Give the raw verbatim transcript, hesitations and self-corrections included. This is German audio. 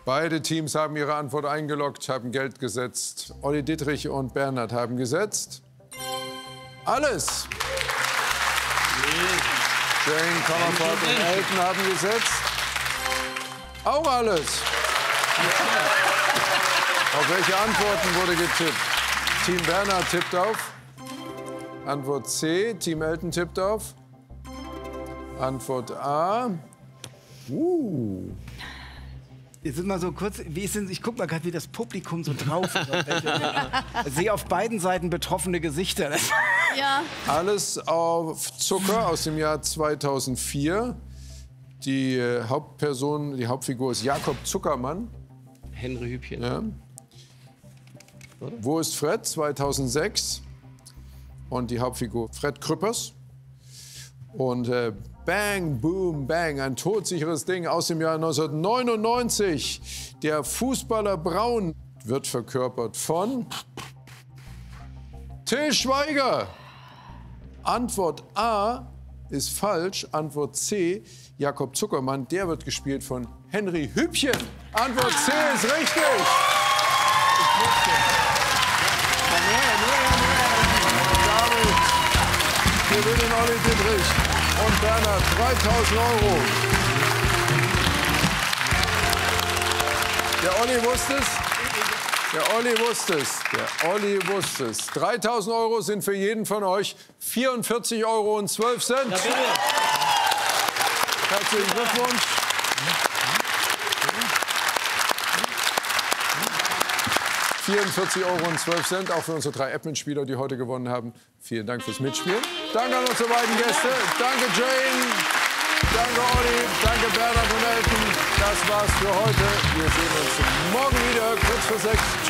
Beide Teams haben ihre Antwort eingeloggt, haben Geld gesetzt. Olli Dittrich und Bernhard haben gesetzt. Alles. Jane, Comerford und Elton haben gesetzt. Auch alles. Auf welche Antworten wurde getippt? Team Bernhard tippt auf. Antwort C. Team Elton tippt auf. Antwort A. Uh. Jetzt sind mal so kurz, wie ist denn, ich guck mal gerade, wie das Publikum so drauf ist. Ich sehe auf beiden Seiten betroffene Gesichter. Ja. Alles auf Zucker aus dem Jahr zweitausendvier. Die äh, Hauptperson, die Hauptfigur ist Jakob Zuckermann. Henry Hübchen. Ja. Wo ist Fred? zweitausendsechs. Und die Hauptfigur Fred Krüppers. Und äh, Bang, Boom, Bang, ein todsicheres Ding aus dem Jahr neunzehnhundertneunundneunzig. Der Fußballer Braun wird verkörpert von Till Schweiger. Antwort A ist falsch. Antwort C, Jakob Zuckermann, der wird gespielt von Henry Hübchen. Antwort C ist richtig. Damit gewinnen Olli Dittrich und Bernhard dreitausend Euro. Der Olli wusste es. Der Olli wusste es. Der Olli wusste es. dreitausend Euro sind für jeden von euch vierundvierzig Euro und zwölf Cent. Ja, bitte. Herzlichen Glückwunsch. vierundvierzig Euro und zwölf Cent, auch für unsere drei App-Mitspieler, die heute gewonnen haben. Vielen Dank fürs Mitspielen. Danke an unsere beiden Gäste. Danke Jane. Danke Olli. Danke Bernhard und Elton. Das war's für heute. Wir sehen uns morgen wieder, kurz vor sechs. Tschüss.